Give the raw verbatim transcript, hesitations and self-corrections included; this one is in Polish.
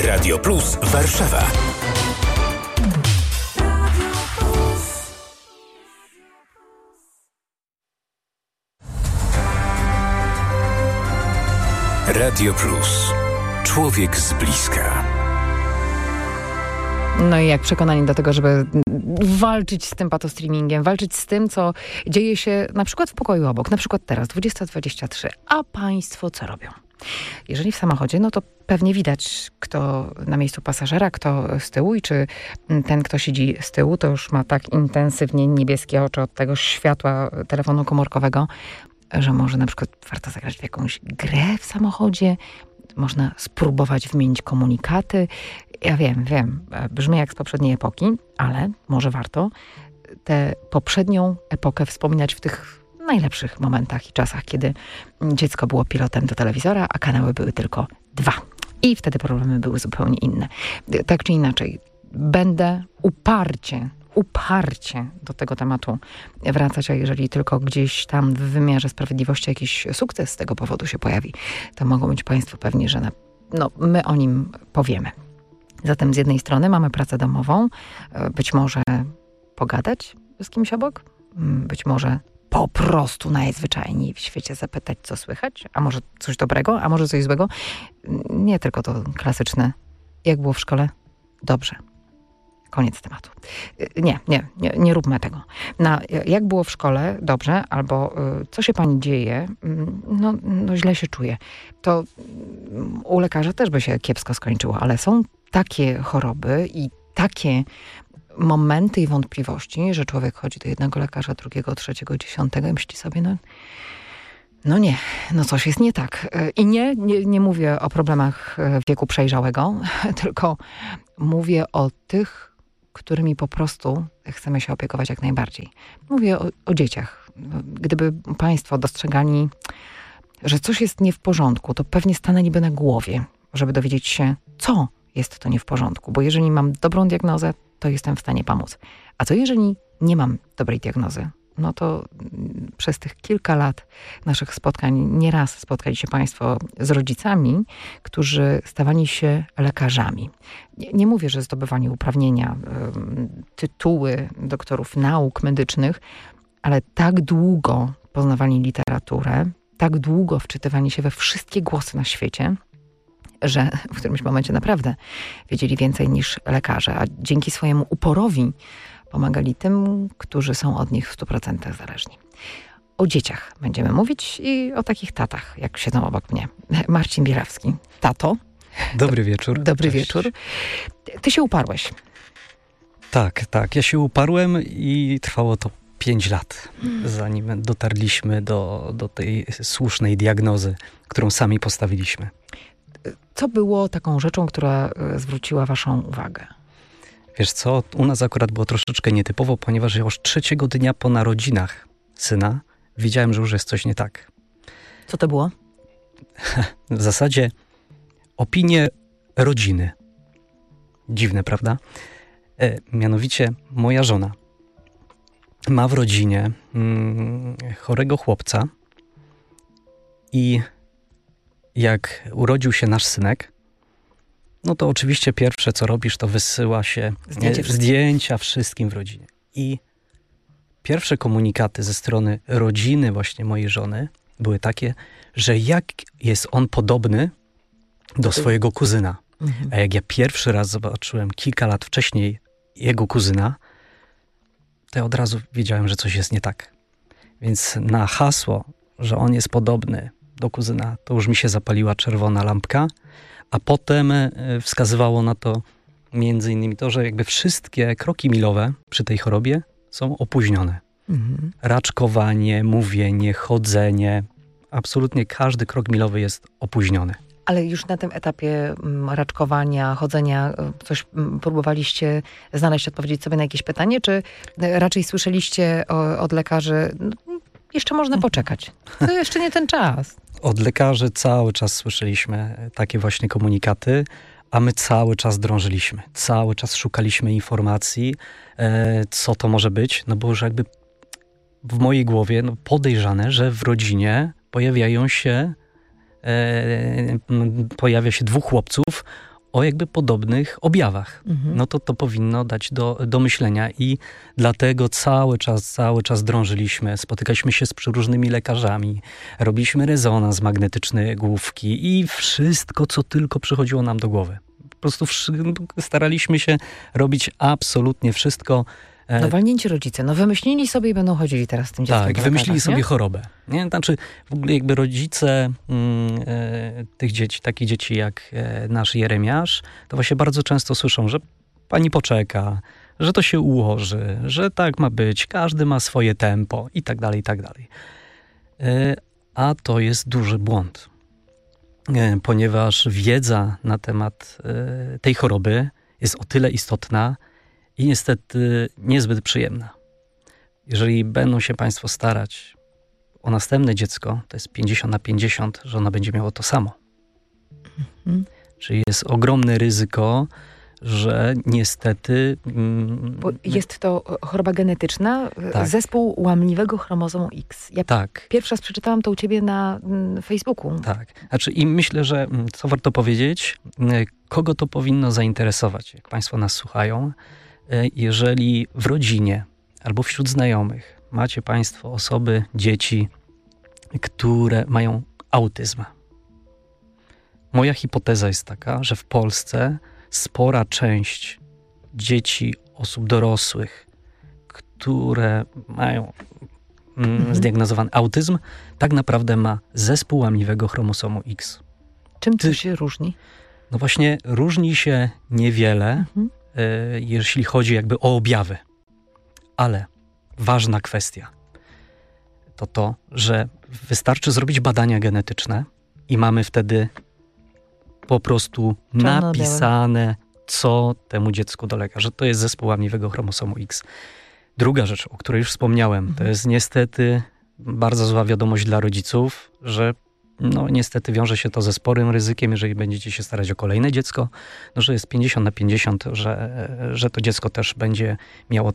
Radio Plus Warszawa. Radio Plus. Człowiek z bliska. No i jak przekonani do tego, żeby walczyć z tym patostreamingiem, walczyć z tym, co dzieje się na przykład w pokoju obok, na przykład teraz, dwudziesta dwadzieścia trzy. A państwo co robią? Jeżeli w samochodzie, no to pewnie widać, kto na miejscu pasażera, kto z tyłu i czy ten, kto siedzi z tyłu, to już ma tak intensywnie niebieskie oczy od tego światła telefonu komórkowego, że może na przykład warto zagrać w jakąś grę w samochodzie, można spróbować wymienić komunikaty. Ja wiem, wiem, brzmi jak z poprzedniej epoki, ale może warto tę poprzednią epokę wspominać w tych najlepszych momentach i czasach, kiedy dziecko było pilotem do telewizora, a kanały były tylko dwa. I wtedy problemy były zupełnie inne. Tak czy inaczej, będę uparcie, uparcie do tego tematu wracać, a jeżeli tylko gdzieś tam w wymiarze sprawiedliwości jakiś sukces z tego powodu się pojawi, to mogą być państwo pewni, że na, no, my o nim powiemy. Zatem z jednej strony mamy pracę domową, być może pogadać z kimś obok, być może po prostu najzwyczajniej w świecie zapytać, co słychać, a może coś dobrego, a może coś złego. Nie tylko to klasyczne, jak było w szkole? Dobrze. Koniec tematu. Nie, nie, nie, nie róbmy tego. Na jak było w szkole? Dobrze. Albo co się pani dzieje? No, no źle się czuję. To u lekarza też by się kiepsko skończyło, ale są takie choroby i takie momenty i wątpliwości, że człowiek chodzi do jednego lekarza, drugiego, trzeciego, dziesiątego i myśli sobie, no, no nie, no coś jest nie tak. I nie, nie, nie mówię o problemach wieku przejrzałego, tylko mówię o tych, którymi po prostu chcemy się opiekować jak najbardziej. Mówię o, o dzieciach. Gdyby państwo dostrzegali, że coś jest nie w porządku, to pewnie stanęliby na głowie, żeby dowiedzieć się, co jest to nie w porządku. Bo jeżeli mam dobrą diagnozę, to jestem w stanie pomóc. A co jeżeli nie mam dobrej diagnozy? No to przez tych kilka lat naszych spotkań, nieraz spotkali się państwo z rodzicami, którzy stawali się lekarzami. Nie, nie mówię, że zdobywali uprawnienia, tytuły doktorów nauk medycznych, ale tak długo poznawali literaturę, tak długo wczytywali się we wszystkie głosy na świecie, że w którymś momencie naprawdę wiedzieli więcej niż lekarze, a dzięki swojemu uporowi pomagali tym, którzy są od nich w stu procentach zależni. O dzieciach będziemy mówić i o takich tatach, jak siedzą obok mnie. Marcin Bielawski. Tato. Dobry wieczór. Dobry Cześć. wieczór. Ty się uparłeś. Tak, tak. Ja się uparłem i trwało to pięć lat, hmm. zanim dotarliśmy do, do tej słusznej diagnozy, którą sami postawiliśmy. Co było taką rzeczą, która zwróciła waszą uwagę? Wiesz co, u nas akurat było troszeczkę nietypowo, ponieważ już trzeciego dnia po narodzinach syna widziałem, że już jest coś nie tak. Co to było? W zasadzie opinie rodziny. Dziwne, prawda? E, mianowicie moja żona ma w rodzinie mm, chorego chłopca i jak urodził się nasz synek, no to oczywiście pierwsze, co robisz, to wysyła się Zdjęcie wszystkim. zdjęcia wszystkim w rodzinie. I pierwsze komunikaty ze strony rodziny właśnie mojej żony były takie, że jak jest on podobny do swojego kuzyna. Mhm. A jak ja pierwszy raz zobaczyłem kilka lat wcześniej jego kuzyna, to ja od razu wiedziałem, że coś jest nie tak. Więc na hasło, że on jest podobny do kuzyna, to już mi się zapaliła czerwona lampka, a potem wskazywało na to między innymi to, że jakby wszystkie kroki milowe przy tej chorobie są opóźnione. Mhm. Raczkowanie, mówienie, chodzenie, absolutnie każdy krok milowy jest opóźniony. Ale już na tym etapie raczkowania, chodzenia, coś próbowaliście znaleźć, odpowiedzieć sobie na jakieś pytanie, czy raczej słyszeliście od lekarzy, no, jeszcze można poczekać, to jeszcze nie ten czas? Od lekarzy cały czas słyszeliśmy takie właśnie komunikaty, a my cały czas drążyliśmy, cały czas szukaliśmy informacji, e, co to może być, no bo już jakby w mojej głowie no, podejrzane, że w rodzinie pojawiają się, e, pojawia się dwóch chłopców o jakby podobnych objawach. Mhm. No to to powinno dać do, do myślenia i dlatego cały czas, cały czas drążyliśmy, spotykaliśmy się z przeróżnymi lekarzami, robiliśmy rezonans magnetyczny główki i wszystko, co tylko przychodziło nam do głowy. Po prostu wszy- staraliśmy się robić absolutnie wszystko. No walnięci rodzice, no wymyślili sobie i będą chodzili teraz z tym dzieckiem. Tak, po wymyślili lekarzach, sobie nie? chorobę. Nie? Znaczy w ogóle jakby rodzice mm, e, tych dzieci, takich dzieci jak e, nasz Jeremiasz, to właśnie bardzo często słyszą, że pani poczeka, że to się ułoży, że tak ma być, każdy ma swoje tempo i tak dalej, i tak dalej. E, a to jest duży błąd, e, ponieważ wiedza na temat e, tej choroby jest o tyle istotna i niestety niezbyt przyjemna. Jeżeli będą się państwo starać o następne dziecko, to jest pięćdziesiąt na pięćdziesiąt, że ono będzie miało to samo. Mhm. Czyli jest ogromne ryzyko, że niestety... Mm, Bo jest to choroba genetyczna, Tak. zespół łamliwego chromozomu X. Ja tak, pierwszy raz przeczytałam to u ciebie na mm, Facebooku. tak. Znaczy i myślę, że mm, co warto powiedzieć, mm, kogo to powinno zainteresować, jak państwo nas słuchają, y, jeżeli w rodzinie albo wśród znajomych macie państwo osoby, dzieci, które mają autyzm. Moja hipoteza jest taka, że w Polsce spora część dzieci, osób dorosłych, które mają mm, Mhm. zdiagnozowany autyzm, tak naprawdę ma zespół łamliwego chromosomu X. Czym to Ty- się różni? No właśnie różni się niewiele, Mhm. y, jeśli chodzi jakby o objawy. Ale ważna kwestia to to, że wystarczy zrobić badania genetyczne i mamy wtedy po prostu Czarno-białe. napisane, co temu dziecku dolega, że to jest zespół łamliwego chromosomu X. Druga rzecz, o której już wspomniałem, to Mhm. jest niestety bardzo zła wiadomość dla rodziców, że no niestety wiąże się to ze sporym ryzykiem, jeżeli będziecie się starać o kolejne dziecko, no, że jest pięćdziesiąt na pięćdziesiąt, że, że to dziecko też będzie miało